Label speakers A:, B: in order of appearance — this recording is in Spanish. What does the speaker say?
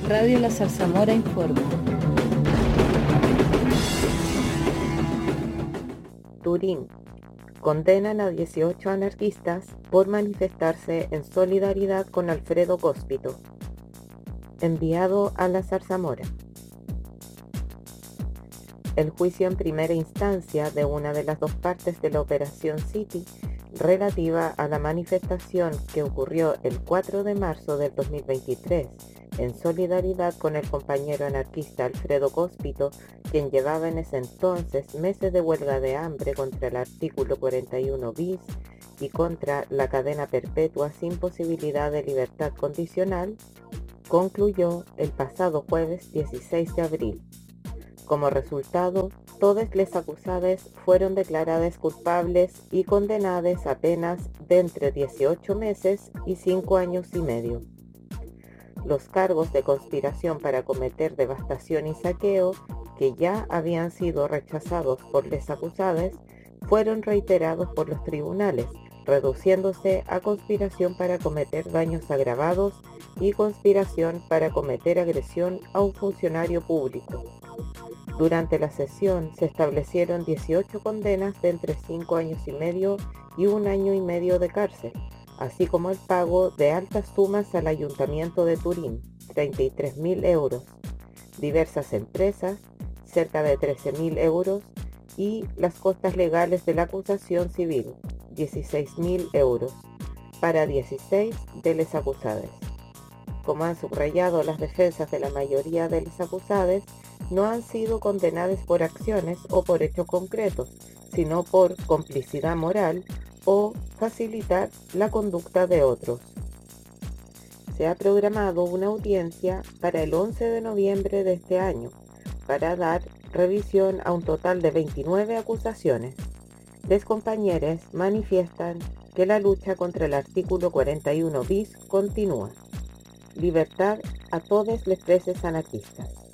A: Radio La Zarzamora informa.
B: Turín. Condenan a 18 anarquistas por manifestarse en solidaridad con Alfredo Cospito. Enviado a La Zarzamora. El juicio en primera instancia de una de las dos partes de la Operación City, relativa a la manifestación que ocurrió el 4 de marzo del 2023, en solidaridad con el compañero anarquista Alfredo Cospito, quien llevaba en ese entonces meses de huelga de hambre contra el artículo 41 bis y contra la cadena perpetua sin posibilidad de libertad condicional, concluyó el pasado jueves 16 de abril. Como resultado, todas las acusadas fueron declaradas culpables y condenadas a penas de entre 18 meses y 5 años y medio. Los cargos de conspiración para cometer devastación y saqueo, que ya habían sido rechazados por las acusadas, fueron reiterados por los tribunales, reduciéndose a conspiración para cometer daños agravados y conspiración para cometer agresión a un funcionario público. Durante la sesión se establecieron 18 condenas de entre 5 años y medio y 1 año y medio de cárcel, así como el pago de altas sumas al Ayuntamiento de Turín, 33.000 euros, diversas empresas, cerca de 13.000 euros, y las costas legales de la acusación civil, 16.000 euros, para 16 de las acusadas. Como han subrayado las defensas de la mayoría de las acusadas, no han sido condenadas por acciones o por hechos concretos, sino por complicidad moral o facilitar la conducta de otros. Se ha programado una audiencia para el 11 de noviembre de este año, para dar revisión a un total de 29 acusaciones. Los compañeros manifiestan que la lucha contra el artículo 41 bis continúa. Libertad a todos los presos anarquistas.